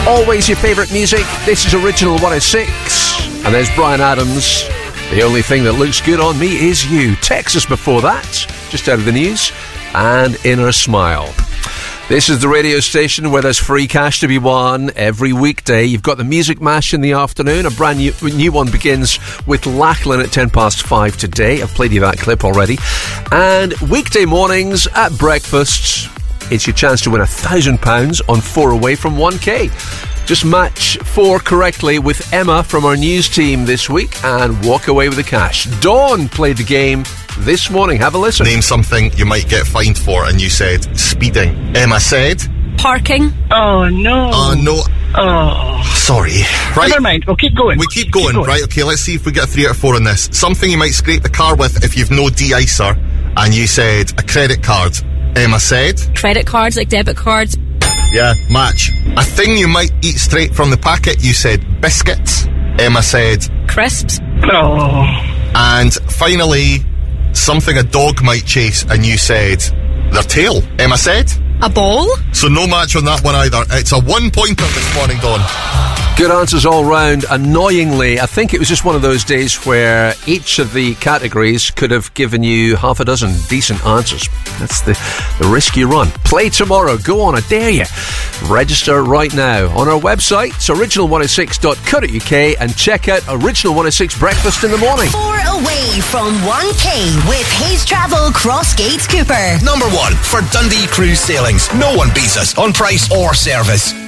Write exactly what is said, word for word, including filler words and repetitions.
Always your favourite music. This is Original one oh six. And there's Bryan Adams. The only thing that looks good on me is you. Texas before that, just out of the news. And Inner Smile. This is the radio station where there's free cash to be won every weekday. You've got the Music Mash in the afternoon. A brand new, new one begins with Lachlan at ten past five today. I've played you that clip already. And weekday mornings at breakfast, it's your chance to win a thousand pounds on four away from one K. Just match four correctly with Emma from our news team this week and walk away with the cash. Dawn played the game this morning. Have a listen. Name something you might get fined for, and you said speeding. Emma said parking. Oh no. Oh no. Oh. Sorry. Right. Never mind. We'll keep going. We keep going. Keep going. Right, okay, let's see if we get a three out of four on this. Something you might scrape the car with if you've no de-icer, and you said a credit card. Emma said credit cards, like debit cards. Yeah, match. A thing you might eat straight from the packet, you said biscuits. Emma said crisps. Oh. And finally, something a dog might chase, and you said their tail. Emma said a ball. So no match on that one either. It's a one pointer this morning, Dawn. Good answers all round. Annoyingly, I think it was just one of those days where each of the categories could have given you half a dozen decent answers. That's the, the risk you run. Play tomorrow. Go on, I dare you. Register right now on our website. It's original one oh six dot co dot uk and check out Original one oh six Breakfast in the Morning. Four away from one K with Hayes Travel Crossgates Cooper. Number one for Dundee Cruise Sailings. No one beats us on price or service.